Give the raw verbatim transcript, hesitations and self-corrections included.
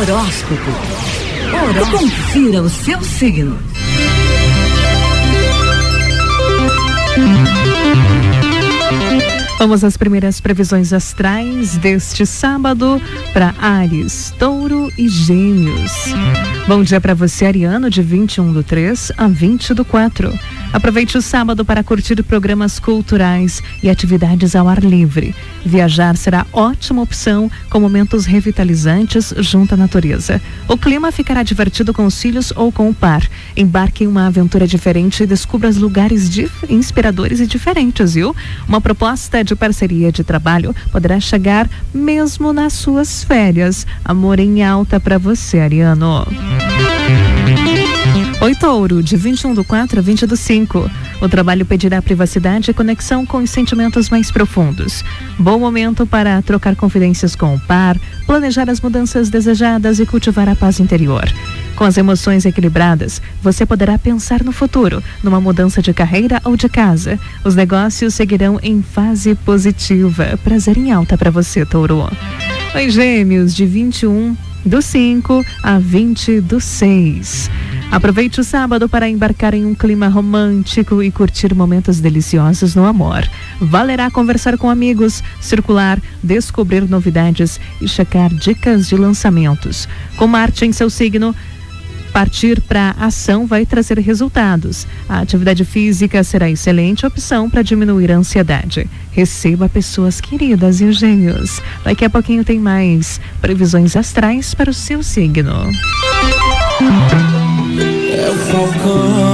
Horóscopo. Horóscopo. Confira o seu signo. Vamos às primeiras previsões astrais deste sábado para Áries, Touro e Gêmeos. Bom dia para você, ariano, de vinte e um do três a vinte do quatro. Aproveite o sábado para curtir programas culturais e atividades ao ar livre. Viajar será ótima opção, com momentos revitalizantes junto à natureza. O clima ficará divertido com os filhos ou com o par. Embarque em uma aventura diferente e descubra os lugares dif- inspiradores e diferentes, viu? Uma proposta de parceria de trabalho poderá chegar mesmo nas suas férias. Amor em alta para você, ariano. Oi, Touro, de vinte e um do quatro a vinte do cinco. O trabalho pedirá privacidade e conexão com os sentimentos mais profundos. Bom momento para trocar confidências com o par, planejar as mudanças desejadas e cultivar a paz interior. Com as emoções equilibradas, você poderá pensar no futuro, numa mudança de carreira ou de casa. Os negócios seguirão em fase positiva. Prazer em alta para você, Touro. Oi, Gêmeos, de vinte e um do cinco a vinte do seis. Aproveite o sábado para embarcar em um clima romântico e curtir momentos deliciosos no amor. Valerá conversar com amigos, circular, descobrir novidades e checar dicas de lançamentos. Com Marte em seu signo, partir para a ação vai trazer resultados. A atividade física será excelente opção para diminuir a ansiedade. Receba pessoas queridas e Gêmeos. Daqui a pouquinho tem mais previsões astrais para o seu signo. É o Falcão.